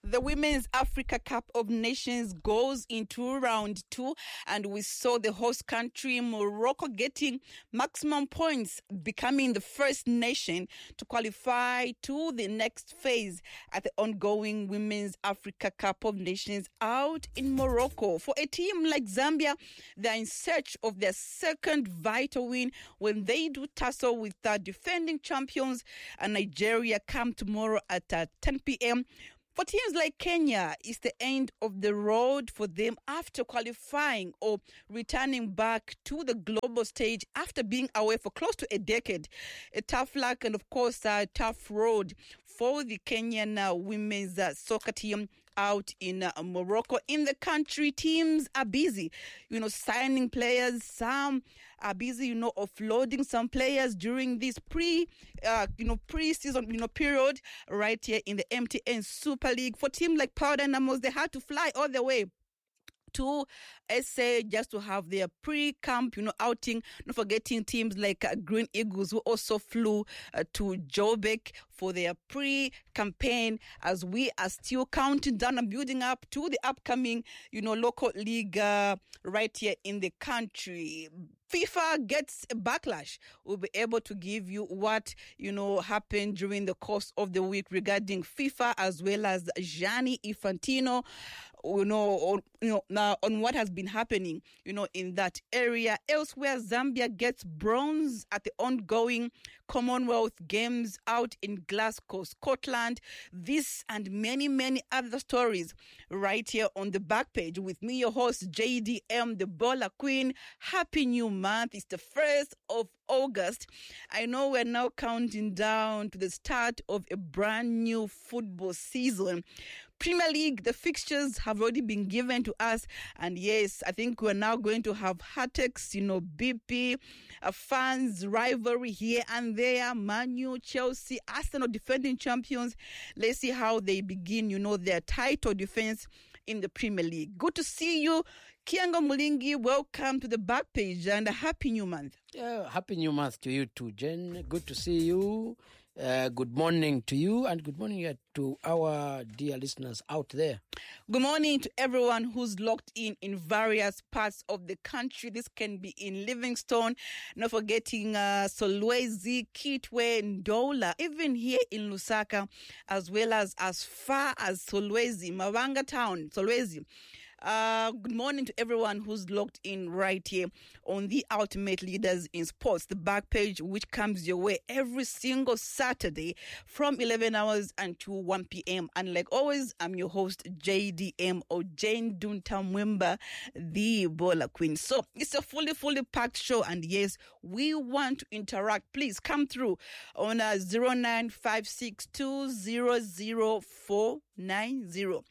The Women's Africa Cup of Nations goes into round 2, and we saw the host country, Morocco, getting maximum points, becoming the first nation to qualify to the next phase at the ongoing Women's Africa Cup of Nations out in Morocco. For a team like Zambia, they're in search of their second vital win when they do tussle with the defending champions, and Nigeria come tomorrow at 10 p.m. For teams like Kenya, it's the end of the road for them after qualifying or returning back to the global stage after being away for close to a decade. A tough luck and, of course, a tough road for the Kenyan women's soccer team out in Morocco. In the country, teams are busy, signing players. Some are busy, offloading some players during this pre-season, period right here in the MTN Super League. For teams like Power Dynamos, they had to fly all the way to SA just to have their pre-camp, outing. Not forgetting teams like Green Eagles, who also flew to Joburg for their pre-campaign, as we are still counting down and building up to the upcoming, local league right here in the country. FIFA gets a backlash. We'll be able to give you what, happened during the course of the week regarding FIFA, as well as Gianni Infantino, on what has been happening, in that area. Elsewhere, Zambia gets bronze at the ongoing Commonwealth Games out in Glasgow, Scotland. This and many, many other stories right here on the back page with me, your host, JDM, the Baller Queen. Happy New Month. It's the 1st of August. I know we're now counting down to the start of a brand new football season. Premier League, the fixtures have already been given to us. And yes, I think we're now going to have heartaches, BP, fans, rivalry here and there. Man U, Chelsea, Arsenal defending champions. Let's see how they begin, their title defense in the Premier League. Good to see you, Kiango Mulingi. Welcome to the back page and a happy new month. Yeah, happy new month to you too, Jen. Good to see you. Good morning to you, and good morning to our dear listeners out there. Good morning to everyone who's locked in various parts of the country. This can be in Livingstone, not forgetting Solwezi, Kitwe, Ndola, even here in Lusaka, as well as far as Solwezi, Mawanga Town, Solwezi. Good morning to everyone who's locked in right here on the Ultimate Leaders in Sports, the back page, which comes your way every single Saturday from 11 hours until 1 p.m. And like always, I'm your host, JDM, or Jane Dunta Mwemba, the Baller Queen. So it's a fully packed show. And yes, we want to interact. Please come through on 0956200490.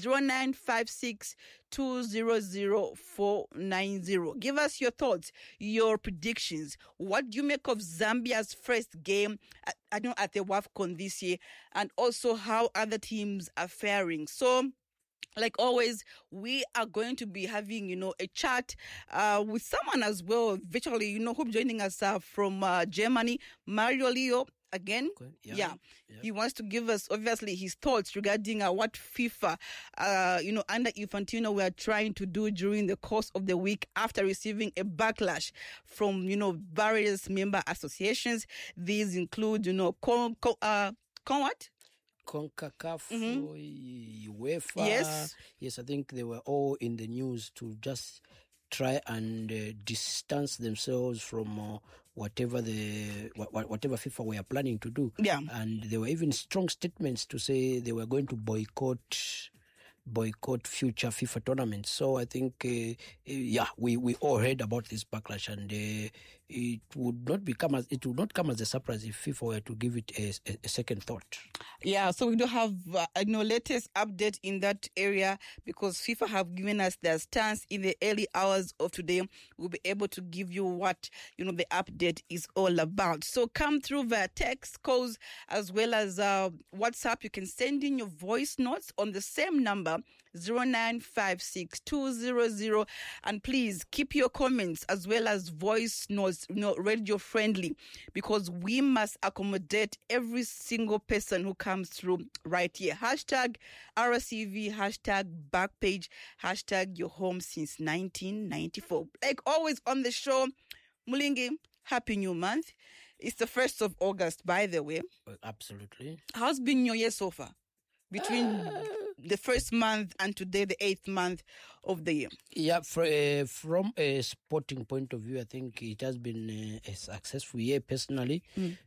0956200490. Give us your thoughts, your predictions. What do you make of Zambia's first game at the WAFCON this year, and also how other teams are faring? So, like always, we are going to be having, a chat with someone as well, virtually, who's joining us from Germany, Mario Leo. Again, yeah, he wants to give us, obviously, his thoughts regarding what FIFA, under Infantino, were trying to do during the course of the week after receiving a backlash from, various member associations. These include, CONCACAF, UEFA. Yes, I think they were all in the news to just try and distance themselves from whatever FIFA were planning to do. Yeah. And there were even strong statements to say they were going to boycott future FIFA tournaments. So I think, we all heard about this backlash, and it would not come as a surprise if FIFA were to give it a second thought. Yeah, so we do have latest update in that area, because FIFA have given us their stance in the early hours of today. We'll be able to give you what the update is all about. So come through via text, calls, as well as WhatsApp. You can send in your voice notes on the same number 0956-200. And please keep your comments as well as voice notes, radio friendly, because we must accommodate every single person who comes through right here. Hashtag RCV, hashtag Backpage, hashtag your home since 1994. Like always on the show, Mulingi, happy new month. It's the 1st of August, by the way. Absolutely. How's been your year so far? Between the first month and today, the 8th month of the year. Yeah, from a sporting point of view, I think it has been a successful year personally.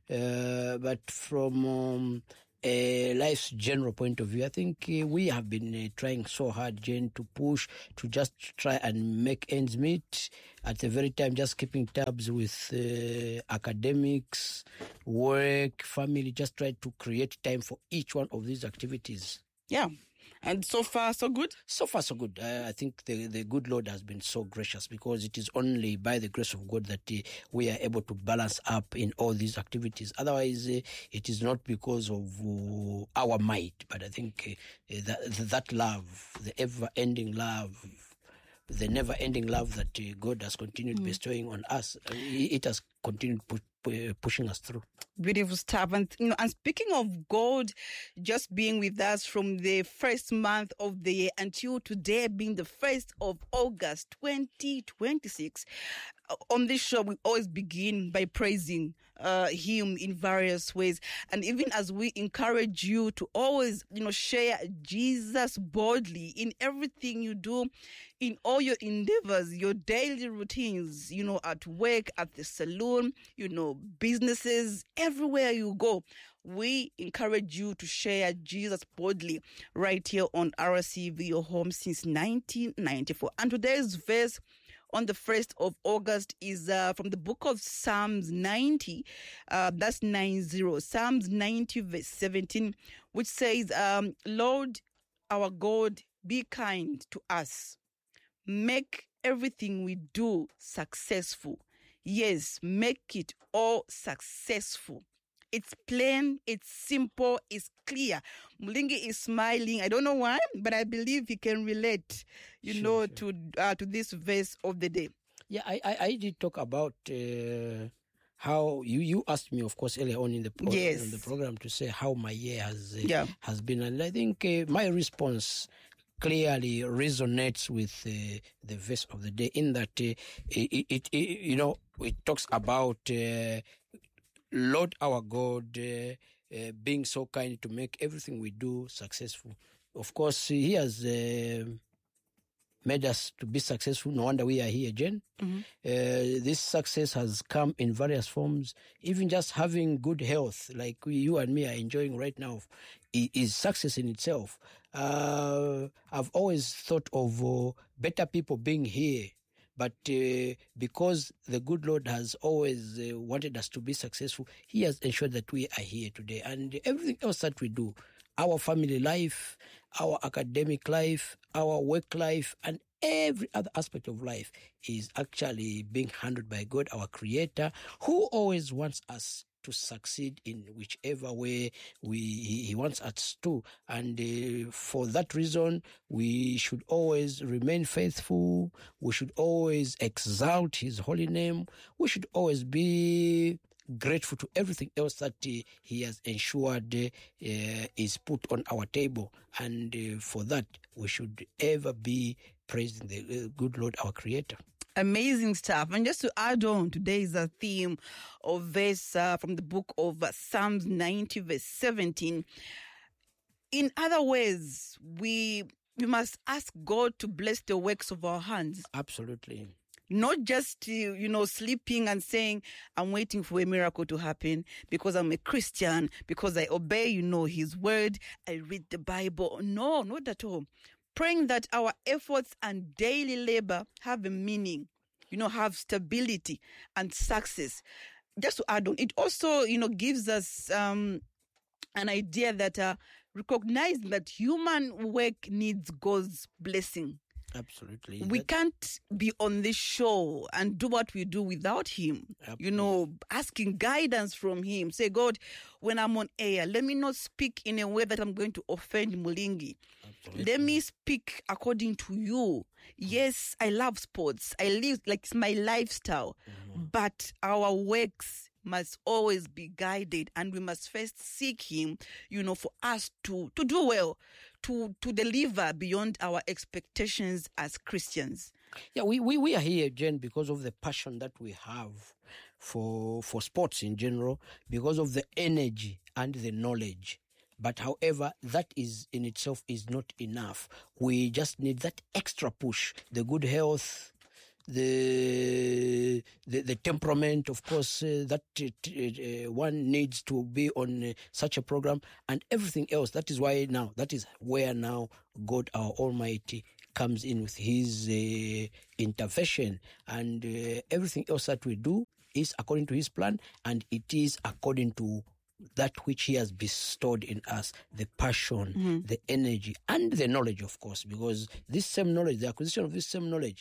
But from a life's general point of view, I think we have been trying so hard, Jane, to push to just try and make ends meet. At the very time, just keeping tabs with academics, work, family, just try to create time for each one of these activities. Yeah. And so far, so good? So far, so good. I think the good Lord has been so gracious, because it is only by the grace of God that we are able to balance up in all these activities. Otherwise, it is not because of our might, but I think that love, the ever-ending love, the never-ending love that God has continued bestowing on us, it has continued pushing us through. Beautiful stuff. And and speaking of God just being with us from the first month of the year until today being the 1st of August 2026, on this show we always begin by praising him in various ways. And even as we encourage you to always share Jesus boldly in everything you do, in all your endeavors, your daily routines, at work, at the saloon, businesses, everywhere you go, we encourage you to share Jesus boldly right here on RCV, your home since 1994. And today's verse on the 1st of August is from the book of Psalms 90, that's 90, Psalms 90 verse 17, which says, Lord, our God, be kind to us. Make everything we do successful. Yes, make it all successful. It's plain, it's simple, it's clear. Mulingi is smiling. I don't know why, but I believe he can relate, Sure. to this verse of the day. Yeah, I did talk about how you asked me, of course, earlier on in the Yes. in the program to say how my year has been, and I think my response clearly resonates with the verse of the day, in that it talks about Lord our God being so kind to make everything we do successful. Of course, he has made us to be successful. No wonder we are here, Jen. This success has come in various forms. Even just having good health, like you and me are enjoying right now, is success in itself. I've always thought of better people being here, but because the good Lord has always wanted us to be successful, he has ensured that we are here today. And everything else that we do, our family life, our academic life, our work life, and every other aspect of life is actually being handled by God, our Creator, who always wants us to succeed in whichever way he wants us to. And for that reason, we should always remain faithful. We should always exalt his holy name. We should always be grateful to everything else that he has ensured is put on our table. And for that, we should ever be praising the good Lord, our Creator. Amazing stuff. And just to add on, today is a theme of verse from the book of Psalms 90 verse 17. In other ways, we must ask God to bless the works of our hands. Absolutely. Not just, sleeping and saying, I'm waiting for a miracle to happen because I'm a Christian, because I obey, his word, I read the Bible. No, not at all. Praying that our efforts and daily labor have a meaning, have stability and success. Just to add on, it also, gives us an idea that recognizing that human work needs God's blessing. Absolutely. We can't be on this show and do what we do without him. Absolutely. Asking guidance from him. Say, God, when I'm on air, let me not speak in a way that I'm going to offend Mulingi. Absolutely. Let me speak according to you. Yes, I love sports. I live like it's my lifestyle. But our works must always be guided, and we must first seek him, for us to do well, to deliver beyond our expectations as Christians. Yeah, we are here, Jen, because of the passion that we have for sports in general, because of the energy and the knowledge. But however, that is in itself is not enough. We just need that extra push, the good health, the temperament, of course, that one needs to be on such a program, and everything else. That is where now God our Almighty comes in with his intervention, and everything else that we do is according to his plan, and it is according to that which he has bestowed in us, the passion, the energy, and the knowledge, of course, because this same knowledge, the acquisition of this same knowledge,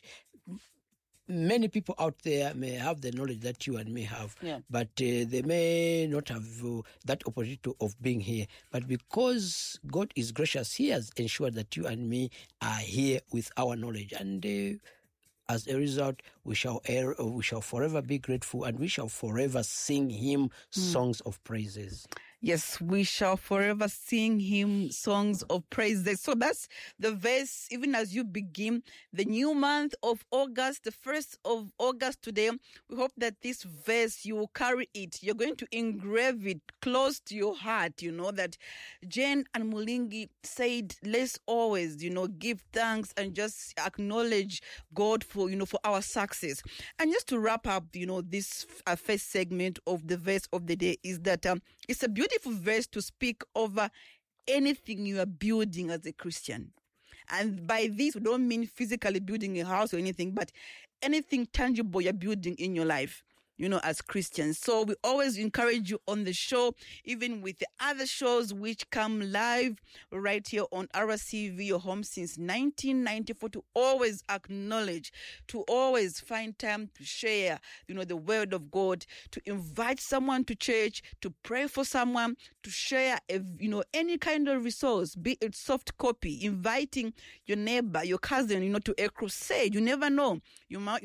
many people out there may have the knowledge that you and me have, but they may not have that opportunity of being here. But because God is gracious, he has ensured that you and me are here with our knowledge. And as a result, we shall forever be grateful, and we shall forever sing him songs of praises. Yes, we shall forever sing him songs of praises. So that's the verse, even as you begin the new month of August, the 1st of August today. We hope that this verse, you will carry it. You're going to engrave it close to your heart, that Jen and Mulingi said, let's always, give thanks and just acknowledge God for our success. And just to wrap up, this first segment of the verse of the day is that it's a beautiful verse to speak over anything you are building as a Christian. And by this, we don't mean physically building a house or anything, but anything tangible you're building in your life, as Christians. So we always encourage you on the show, even with the other shows which come live right here on RCV, your home since 1994, to always acknowledge, to always find time to share, the word of God, to invite someone to church, to pray for someone, to share, any kind of resource, be it soft copy, inviting your neighbor, your cousin, to a crusade. You never know. You might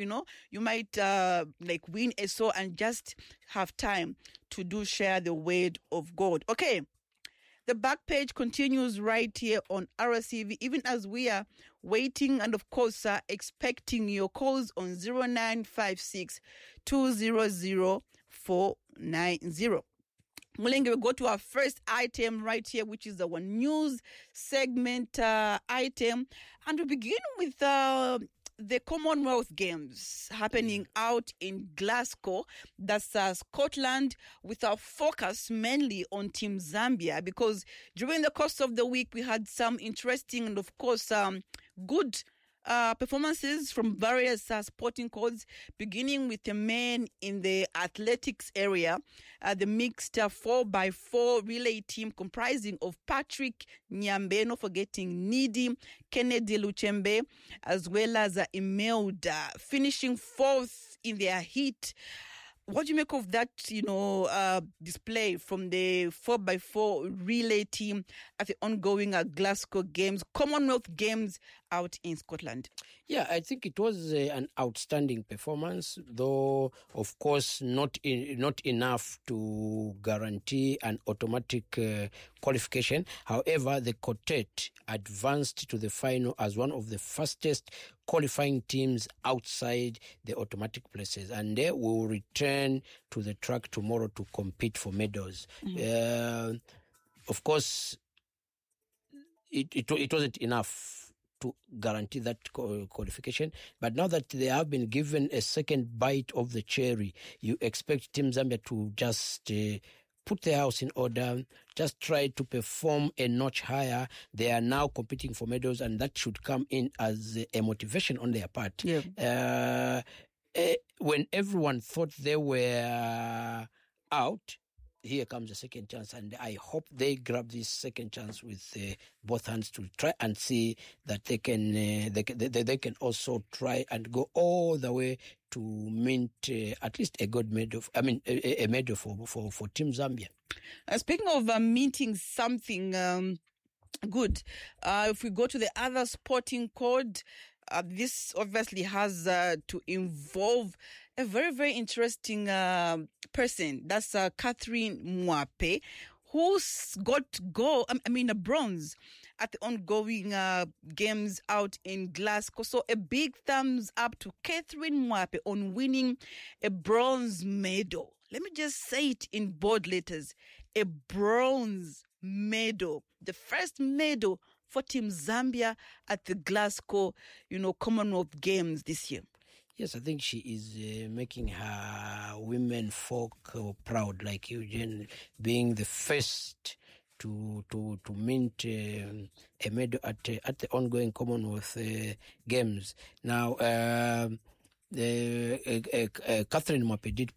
win a soul and just have time to share the word of God. Okay. The back page continues right here on RCV, even as we are waiting and, of course, expecting your calls on 0956 200 490. Mulingi, we go to our first item right here, which is our news segment item. And we begin with the Commonwealth Games happening out in Glasgow. That's Scotland, with our focus mainly on Team Zambia, because during the course of the week, we had some interesting and, of course, good performances from various sporting codes, beginning with the men in the athletics area, the mixed 4x4 relay team comprising of Patrick Nyambe, not forgetting Nidi, Kennedy Luchembe, as well as Imelda, finishing fourth in their heat. What do you make of that, display from the 4x4 relay team at the ongoing Glasgow Games, Commonwealth Games out in Scotland? Yeah, I think it was an outstanding performance, though, of course, not enough to guarantee an automatic qualification. However, the quartet advanced to the final as one of the fastest qualifying teams outside the automatic places, and they will return to the track tomorrow to compete for medals. Of course, it wasn't enough to guarantee that qualification, but now that they have been given a second bite of the cherry, you expect Team Zambia to just put their house in order, just try to perform a notch higher. They are now competing for medals, and that should come in as a motivation on their part. Yeah. When everyone thought they were out, here comes a second chance, and I hope they grab this second chance with both hands to try and see that they can also try and go all the way to mint at least a gold medal. I mean, a medal for Team Zambia. Speaking of minting something good, if we go to the other sporting code, this obviously has to involve a very, very interesting person. That's Catherine Mwape, who's got a bronze at the ongoing games out in Glasgow. So a big thumbs up to Catherine Mwape on winning a bronze medal. Let me just say it in bold letters. A bronze medal. The first medal for Team Zambia at the Glasgow, Commonwealth Games this year. Yes, I think she is making her women folk proud, like Eugene, being the first to mint a medal at the ongoing Commonwealth Games. Now, Catherine Mwape did